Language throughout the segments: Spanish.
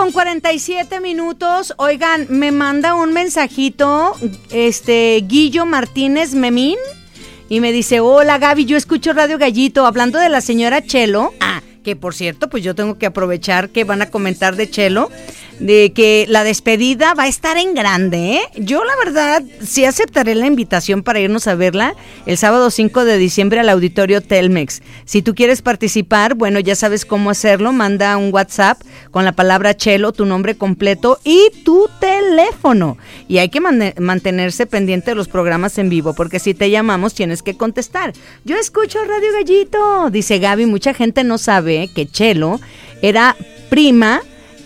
8:47. Oigan, me manda un mensajito, Guillo Martínez Memín, y me dice, hola Gaby, yo escucho Radio Gallito, hablando de la señora Chelo. Que por cierto, pues yo tengo que aprovechar que van a comentar de Chelo, de que la despedida va a estar en grande, ¿eh? Yo la verdad sí aceptaré la invitación para irnos a verla el sábado 5 de diciembre al auditorio Telmex. Si tú quieres participar, bueno, ya sabes cómo hacerlo, manda un WhatsApp con la palabra Chelo, tu nombre completo y tu teléfono. Y hay que mantenerse pendiente de los programas en vivo, porque si te llamamos tienes que contestar. Yo escucho Radio Gallito, dice Gaby, mucha gente no sabe que Chelo era prima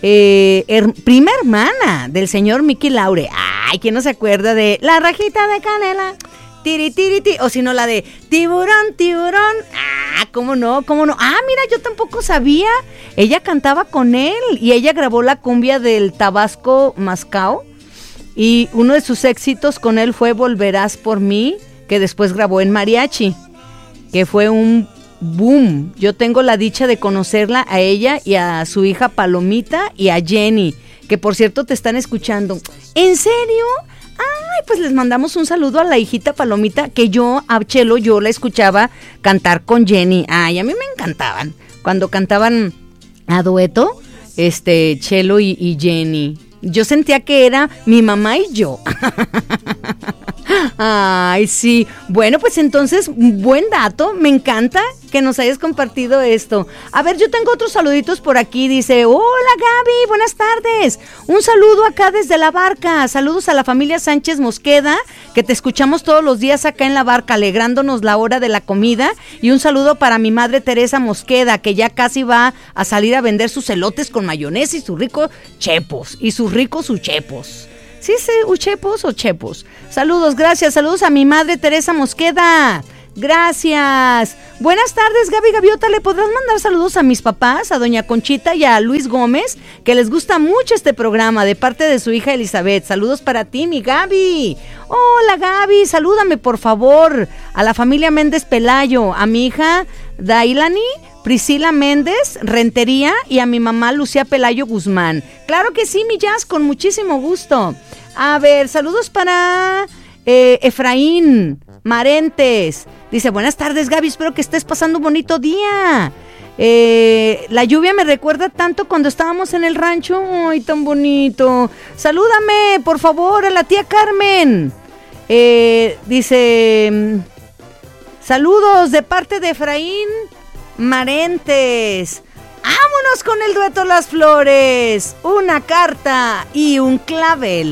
hermana del señor Mickey Laure. Ay, ¿quién no se acuerda de La Rajita de Canela? Tiri, tiri, tiri. O si no, la de Tiburón, tiburón. ¿Cómo no? Mira, yo tampoco sabía. Ella cantaba con él y ella grabó la cumbia del Tabasco Mascao. Y uno de sus éxitos con él fue Volverás por mí, que después grabó en mariachi, que fue un boom. Yo tengo la dicha de conocerla a ella y a su hija Palomita y a Jenny, que por cierto te están escuchando. ¿En serio? Ay, pues les mandamos un saludo a la hijita Palomita, que a Chelo, yo la escuchaba cantar con Jenny. Ay, a mí me encantaban cuando cantaban a dueto, Chelo y Jenny. Yo sentía que era mi mamá y yo. Ay, sí. Bueno, pues entonces, buen dato. Me encanta que nos hayas compartido esto. A ver, yo tengo otros saluditos por aquí. Dice, hola Gaby, buenas tardes. Un saludo acá desde La Barca. Saludos a la familia Sánchez Mosqueda, que te escuchamos todos los días acá en La Barca, alegrándonos la hora de la comida. Y un saludo para mi madre Teresa Mosqueda, que ya casi va a salir a vender sus elotes con mayonesa y sus ricos chepos. Y sus ricos uchepos. Sí, uchepos o chepos. Saludos, gracias. Saludos a mi madre Teresa Mosqueda. Gracias. Buenas tardes, Gaby Gaviota. ¿Le podrás mandar saludos a mis papás, a doña Conchita y a Luis Gómez, que les gusta mucho este programa, de parte de su hija Elizabeth? Saludos para ti, mi Gaby. Hola, Gaby. Salúdame, por favor, a la familia Méndez Pelayo, a mi hija Dailani Priscila Méndez Rentería y a mi mamá Lucía Pelayo Guzmán. Claro que sí, mi Jazz, con muchísimo gusto. A ver, saludos para Efraín Marentes. Dice, buenas tardes, Gaby, espero que estés pasando un bonito día. La lluvia me recuerda tanto cuando estábamos en el rancho. Ay, tan bonito. Salúdame, por favor, a la tía Carmen. Dice, saludos de parte de Efraín Marentes. Vámonos con el dueto Las Flores, una carta y un clavel.